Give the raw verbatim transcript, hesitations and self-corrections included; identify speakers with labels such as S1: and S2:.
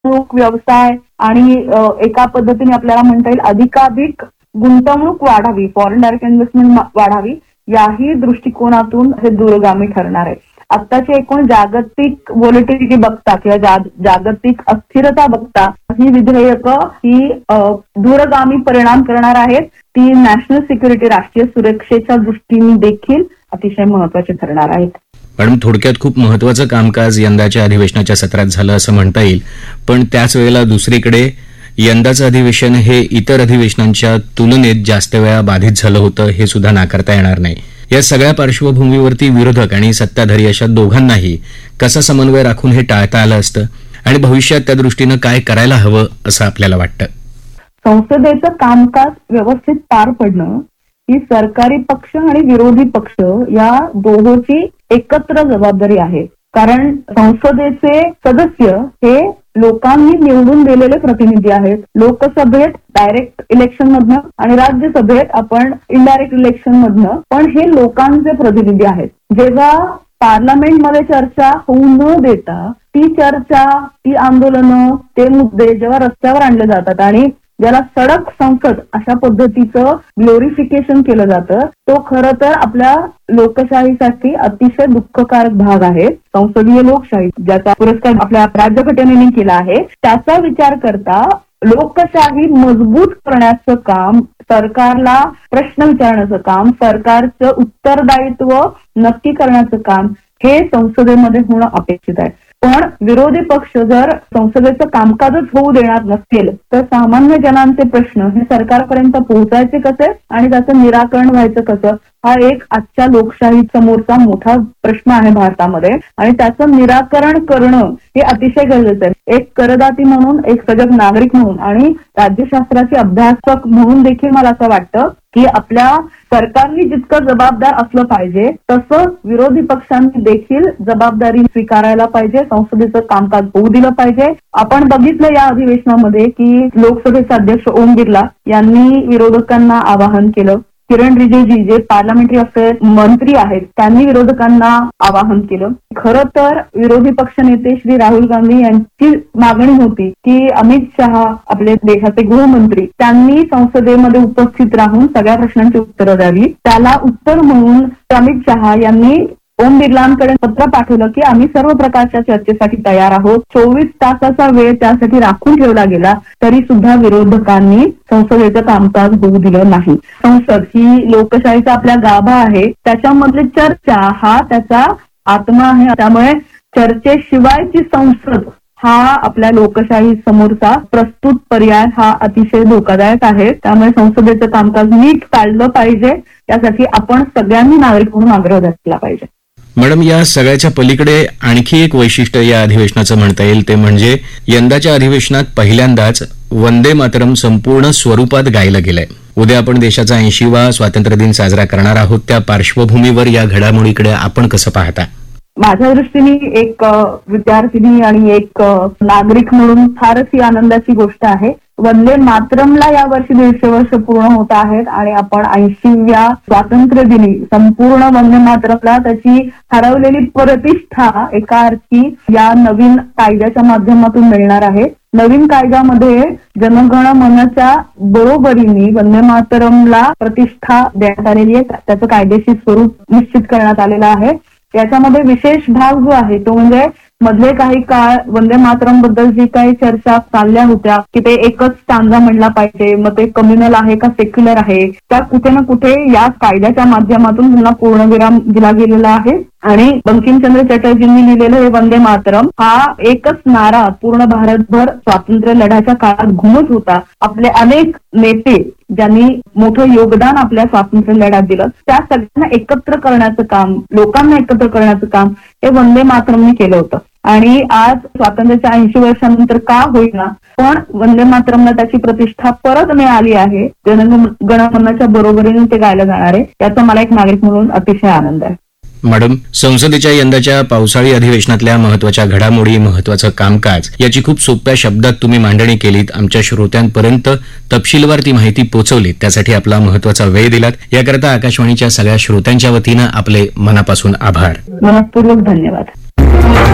S1: गुंतवणूक व्यवसाय आणि एका पद्धतीने आपल्याला म्हणता येईल अधिकाधिक गुंतवणूक वाढावी, फॉरेन डायरेक्ट इन्व्हेस्टमेंट वाढावी, याही दृष्टिकोनातून हे दूरगामी ठरणार आहे. आत्ताची एकूण जागतिक व्होलेटिलिटी बघता किंवा जा, जागतिक अस्थिरता बघता ही विधेयकं ही दूरगामी परिणाम करणार आहेत. ती नॅशनल सिक्युरिटी, राष्ट्रीय सुरक्षेच्या दृष्टीने देखील अतिशय महत्वाची ठरणार आहेत.
S2: मॅडम, थोडक्यात खूप महत्वाचं कामकाज यंदाच्या अधिवेशनाच्या सत्रात झालं असं म्हणता येईल. पण त्याच वेळेला दुसरीकडे यंदाचं अधिवेशन हे इतर अधिवेशनांच्या तुलनेत जास्त वेळा बाधित झालं होतं, हे सुद्धा नाकारता येणार नाही. या सगळ्या पार्श्वभूमीवरती विरोधक आणि सत्ताधारी अशा दोघांनाही कसा समन्वय राखून हे टाळता आलं असतं आणि भविष्यात त्या दृष्टीनं काय करायला हवं असं आपल्याला वाटतं?
S1: संसदेचं कामकाज व्यवस्थित पार पडणं ही सरकारी पक्ष आणि विरोधी पक्ष या दोहोची एकत्र जबाबदारी आहे. कारण संसदेचे सदस्य हे लोकांनी निवडून दिलेले प्रतिनिधी आहेत. लोकसभेत डायरेक्ट इलेक्शन मधनं आणि राज्यसभेत आपण इनडायरेक्ट इलेक्शन मधनं, पण हे लोकांचे प्रतिनिधी आहेत. जेव्हा पार्लमेंटमध्ये चर्चा होऊ न देता ती चर्चा, ती आंदोलनं, ते मुद्दे जेव्हा रस्त्यावर आणले जातात आणि ज्याला सडक संसद अशा पद्धतीचं ग्लोरिफिकेशन केलं जातं, तो खरं तर आपल्या लोकशाहीसाठी अतिशय दुःखकारक भाग आहे. संसदीय लोकशाही ज्याचा पुरस्कार आपल्या राज्यघटनेने केला आहे, त्याचा विचार करता लोकशाही मजबूत करण्याचं काम, सरकारला प्रश्न विचारण्याचं काम, सरकारचं उत्तरदायित्व नक्की करण्याचं काम हे संसदेमध्ये होणं अपेक्षित आहे. पण विरोधी पक्ष जर संसदेचं कामकाजच होऊ देणार नसतील तर सामान्य जनांचे प्रश्न हे सरकारपर्यंत पोहोचायचे कसे आणि त्याचं निराकरण व्हायचं कसं, हा एक आजच्या लोकशाही समोरचा मोठा प्रश्न आहे भारतामध्ये आणि त्याचं निराकरण करणं हे अतिशय गरजेचं आहे. एक करदाती म्हणून, एक सजग नागरिक म्हणून आणि राज्यशास्त्राचे अभ्यासक म्हणून देखील मला असं वाटतं की आपल्या सरकारने जितकं जबाबदार असलं पाहिजे तसं विरोधी पक्षांनी देखील जबाबदारी स्वीकारायला पाहिजे. संसदेचं कामकाज होऊ दिलं पाहिजे. आपण बघितलं या अधिवेशनामध्ये की लोकसभेचे अध्यक्ष ओम बिर्ला यांनी विरोधकांना आवाहन केलं. किरण रिजिजू जे पार्लमेंटरी अफेअर मंत्री आहेत त्यांनी विरोधकांना आवाहन केलं. खरं तर विरोधी पक्षनेते श्री राहुल गांधी यांची मागणी होती की अमित शहा, आपले देशाचे गृहमंत्री, त्यांनी संसदेमध्ये उपस्थित राहून सगळ्या प्रश्नांची उत्तरं द्यावी. त्याला उत्तर म्हणून अमित शहा यांनी ओम बिर्लांकडे पत्र पाठवलं की आम्ही सर्व प्रकारच्या चर्चेसाठी तयार आहोत. चोवीस तासाचा वेळ त्यासाठी राखून ठेवला गेला तरी सुद्धा विरोधकांनी संसदेचं कामकाज होऊ दिलं नाही. संसद ही लोकशाहीचा आपल्या गाभा आहे, त्याच्यामधली चर्चा हा त्याचा आत्मा आहे. त्यामुळे चर्चेशिवायची संसद हा आपल्या लोकशाही समोरचा प्रस्तुत पर्याय हा अतिशय धोकादायक आहे. त्यामुळे संसदेचं कामकाज नीट चाललं पाहिजे, यासाठी आपण सगळ्यांनी नागरिक म्हणून आग्रह धरला पाहिजे.
S2: मॅडम, या सगळ्याच्या पलीकडे आणखी एक वैशिष्ट्य या अधिवेशनाचं म्हणता येईल ते म्हणजे यंदाच्या अधिवेशनात पहिल्यांदाच वंदे मातरम संपूर्ण स्वरूपात गायलं गेलंय. उद्या आपण देशाचा ऐंशीवा स्वातंत्र्य दिन साजरा करणार आहोत. त्या पार्श्वभूमीवर या घडामोडीकडे आपण कसं पाहता?
S1: माझ्या दृष्टीने एक विद्यार्थिनी आणि एक नागरिक म्हणून फारच ही आनंदाची गोष्ट आहे. वंदे मातरमला या वर्षी दीडशे वर्ष पूर्ण होत आहेत आणि आपण ऐंशीव्या स्वातंत्र्य दिनी संपूर्ण वंदे मातरमला त्याची हरवलेली प्रतिष्ठा एका अर्थी या नवीन कायद्याच्या माध्यमातून मिळणार आहे. नवीन कायद्यामध्ये जनगण मनच्या बरोबरीने वंदे मातरमला प्रतिष्ठा देण्यात आलेली आहे. त्याचं कायदेशीर स्वरूप निश्चित करण्यात आलेलं आहे. याच्यामध्ये विशेष भाग जो आहे तो म्हणजे मधले काही काळ वंदे मातरम बद्दल जी काही चर्चा चालल्या होत्या की ते एकच स्टांजा म्हणला पाहिजे, मग ते कम्युनल आहे का सेक्युलर आहे, त्या कुठे ना कुठे या कायद्याच्या माध्यमातून पुन्हा पूर्णविराम दिला गेलेला आहे. आणि बंकिमचंद्र चटर्जींनी लिहिलेलं हे वंदे मातरम हा एकच नारा पूर्ण भारतभर स्वातंत्र्य लढ्याच्या काळात घुमत होता. आपले अनेक नेते ज्यांनी मोठं योगदान आपल्या स्वातंत्र्य लढ्यात दिलं त्या सगळ्यांना एकत्र करण्याचं काम, लोकांना एकत्र करण्याचं काम हे वंदे मातरमने केलं होतं. आणि आज स्वातंत्र्याच्या ऐंशी वर्षानंतर का होईना पण वंदे मातरमला त्याची प्रतिष्ठा परत मिळाली आहे. जनगणमनाच्या बरोबरीने ते गायलं जाणार आहे, याचा मला एक नागरिक म्हणून अतिशय आनंद आहे.
S2: मॅडम, संसदेच्या यंदाच्या पावसाळी अधिवेशनातल्या महत्वाच्या घडामोडी, महत्वाचं कामकाज याची खूप सोप्या शब्दात तुम्ही मांडणी केलीत, आमच्या श्रोत्यांपर्यंत तपशीलवार ती माहिती पोहोचवलीत, त्यासाठी आपला महत्वाचा वेळ दिलात. याकरता आकाशवाणीच्या सगळ्या श्रोत्यांच्या वतीनं आपले मनापासून आभार.
S1: मनपूर्वक धन्यवाद.